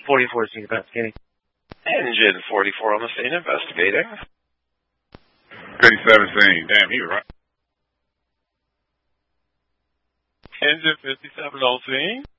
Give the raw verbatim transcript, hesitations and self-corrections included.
forty-four is investigating. Engine forty-four on the scene investigating. fifty-seven scene. Damn, he right. Engine fifty-seven on scene.